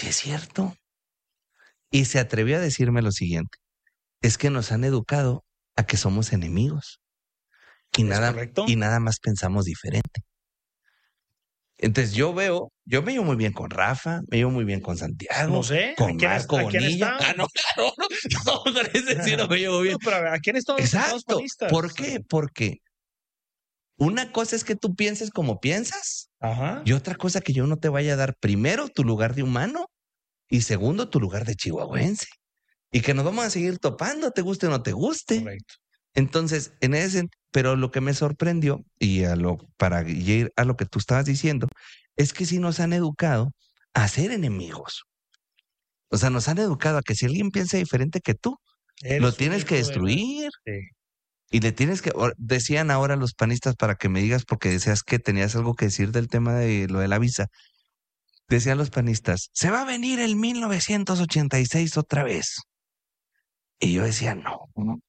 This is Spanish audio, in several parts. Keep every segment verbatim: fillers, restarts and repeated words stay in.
Sí, es cierto. Y se atrevió a decirme lo siguiente, es que nos han educado a que somos enemigos y ¿Es nada, correcto? y nada más pensamos diferente. Entonces yo veo, yo me llevo muy bien con Rafa, me llevo muy bien con Santiago, No sé, ¿a con quién, Marco ¿a quién Bonilla. está? Ah, no, claro, no, no, con ese sí no me llevo bien. No, pero a ver, ¿a quién están los resultados Exacto. panistas? ¿Por qué? Porque una cosa es que tú pienses como piensas Ajá. y otra cosa que yo no te vaya a dar primero tu lugar de humano y segundo tu lugar de chihuahuense. Y que nos vamos a seguir topando, te guste o no te guste. Correcto. Entonces, en ese, pero lo que me sorprendió, y a lo, para ir a lo que tú estabas diciendo, es que sí nos han educado a ser enemigos. O sea, nos han educado a que si alguien piensa diferente que tú, Eres lo un tienes que hijo de la- destruir. Sí. Y le tienes que, o- decían ahora los panistas para que me digas, porque decías que tenías algo que decir del tema de lo de la visa. Decían los panistas, se va a venir el mil novecientos ochenta y seis otra vez. Y yo decía, no,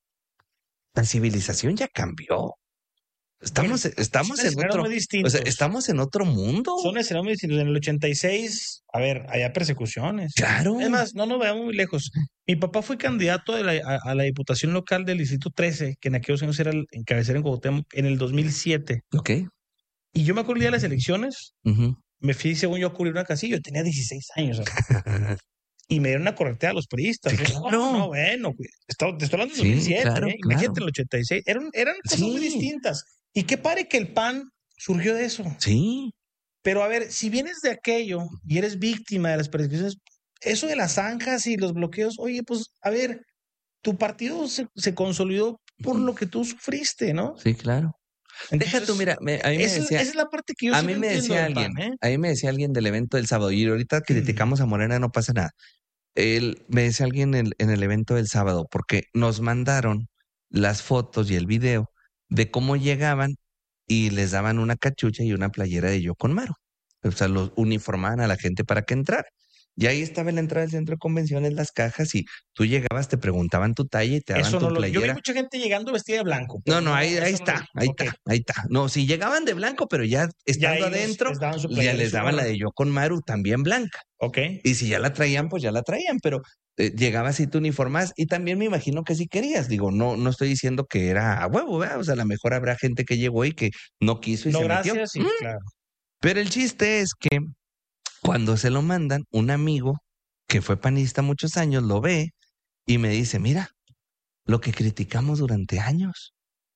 la civilización ya cambió. Estamos, Bueno, estamos son en escenarios otro, muy o sea, distintos. estamos en otro mundo. Son escenarios muy distintos. En el ochenta y seis, a ver, había persecuciones. Claro. Es más, no nos veamos muy lejos. Mi papá fue candidato de la- a, a la diputación local del Distrito trece, que en aquellos años era el, en cabecera en Cuauhtémoc, en el dos mil siete. Ok. Y yo me acuerdo el día de las elecciones, Ujú. me fui, según yo, a cubrir una casilla. Yo tenía dieciséis años. o sea, Y me dieron una corretea a los periodistas. Sí, ¿eh? claro. No, no, bueno, güey, esto- te estoy hablando de Sí, dos mil siete, claro, ¿eh? Imagínate claro. en el ochenta y seis. Eran, eran cosas muy Sí. distintas. Y qué padre que el P A N surgió de eso. Sí, Pero a ver, si vienes de aquello y eres víctima de las persecuciones, eso de las zanjas y los bloqueos, oye, pues a ver, tu partido se, se consolidó por lo que tú sufriste, ¿no? sí, claro. Deja tú, Entonces, mira, me- a mí me esa, decía, esa es la parte que yo a sí mí no me entiendo decía del P A alguien, N, ¿eh? a mí me decía alguien del evento del sábado, y ahorita criticamos a Morena, no pasa nada. Él, me decía alguien en, en el evento del sábado, porque nos mandaron las fotos y el video de cómo llegaban y les daban una cachucha y una playera de Yo con Maru. O sea, los uniformaban a la gente para que entrara. Y ahí estaba en la entrada del centro de convenciones las cajas y tú llegabas, te preguntaban tu talla y te daban Eso tu no lo. Yo vi playera. mucha gente llegando vestida de blanco, pero No, no, no, ahí, ahí eso no lo está, vi. ahí Ok. está, ahí está. No, si llegaban de blanco, pero ya Ya estando ellos adentro, les daban su ya playera y les su daban la gorra. de Yo con Maru también blanca. Ok. Y si ya la traían, pues ya la traían, pero eh, llegabas y tú uniformas y también me imagino que si querías. Digo, no, no estoy diciendo que era a huevo, ¿verdad? O sea, a lo mejor habrá gente que llegó y que no quiso y No, se metió. gracias, sí, Mm, claro. Pero el chiste es que cuando se lo mandan, un amigo que fue panista muchos años lo ve y me dice, mira, lo que criticamos durante años.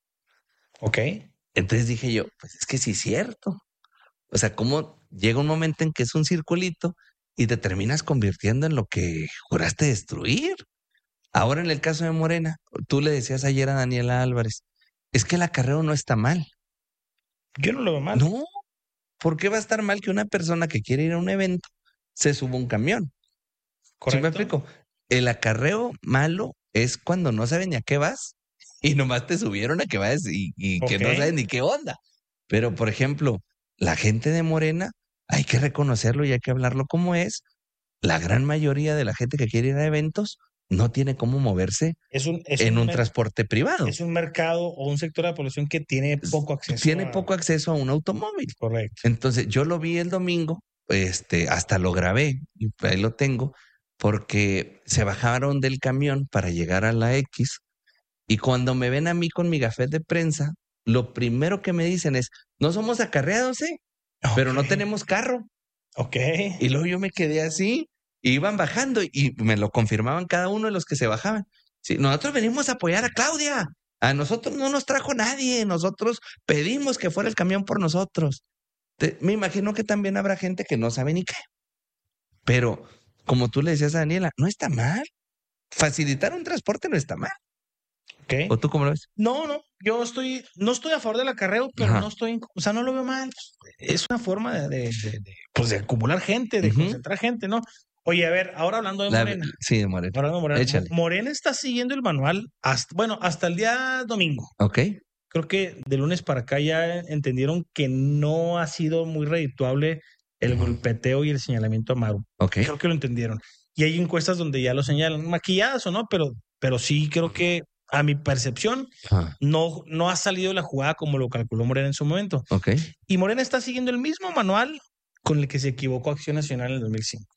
Ok. Entonces dije yo, pues es que sí es cierto. O sea, cómo llega un momento en que es un circulito y te terminas convirtiendo en lo que juraste destruir. Ahora en el caso de Morena, tú le decías ayer a Daniela Álvarez, es que el acarreo no está mal. Yo no lo veo mal. No, ¿por qué va a estar mal que una persona que quiere ir a un evento se suba a un camión? ¿Sí me Correcto. explico? El acarreo malo es cuando no sabes ni a qué vas y nomás te subieron a que vayas y, y que no Ok. sabes ni qué onda. Pero, por ejemplo, la gente de Morena, hay que reconocerlo y hay que hablarlo como es. La gran mayoría de la gente que quiere ir a eventos no tiene cómo moverse Es un, es en un un mer- transporte privado. es un mercado o un sector de la población que tiene poco acceso Tiene a... poco acceso a un automóvil. Correcto. Entonces, yo lo vi el domingo, este, hasta lo grabé y ahí lo tengo, porque se bajaron del camión para llegar a la X y cuando me ven a mí con mi gafet de prensa, lo primero que me dicen es, no somos acarreados, ¿eh? Pero no Ok. tenemos carro. Ok. Y luego yo me quedé así, y iban bajando y me lo confirmaban cada uno de los que se bajaban. Sí, nosotros venimos a apoyar a Claudia. A nosotros no nos trajo nadie, nosotros pedimos que fuera el camión por nosotros. Te- me imagino que también habrá gente que no sabe ni qué. Pero como tú le decías a Daniela, no está mal. Facilitar un transporte no está mal. Ok. ¿O tú cómo lo ves? No, no, yo estoy, no estoy a favor del acarreo, pero Ajá. no estoy, en- o sea, no lo veo mal. Es una forma de, de, de- de, pues de acumular gente, de Ujú. concentrar gente, ¿no? Oye, a ver, ahora hablando de La- Morena, sí, de Morena. hablando de Morena, Échale. Morena está siguiendo el manual hasta, bueno, hasta el día domingo. Ok. Creo que de lunes para acá ya entendieron que no ha sido muy redituable el golpeteo y el señalamiento a Maru. Ok. Creo que lo entendieron. Y hay encuestas donde ya lo señalan, maquilladas o no, pero, pero sí creo que a mi percepción Ah, no, no ha salido la jugada como lo calculó Morena en su momento. ok. Y Morena está siguiendo el mismo manual con el que se equivocó Acción Nacional en el dos mil cinco.